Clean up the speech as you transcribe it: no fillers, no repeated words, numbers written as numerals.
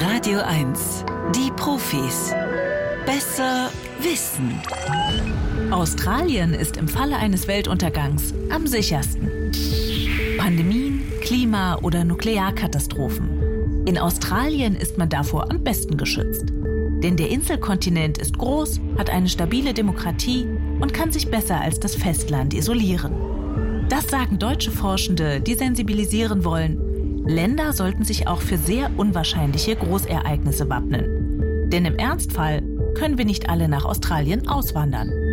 Radio 1, die Profis. Besser wissen. Australien ist im Falle eines Weltuntergangs am sichersten. Pandemien, Klima- oder Nuklearkatastrophen. In Australien ist man davor am besten geschützt. Denn der Inselkontinent ist groß, hat eine stabile Demokratie und kann sich besser als das Festland isolieren. Das sagen deutsche Forschende, die sensibilisieren wollen. Länder sollten sich auch für sehr unwahrscheinliche Großereignisse wappnen. Denn im Ernstfall können wir nicht alle nach Australien auswandern.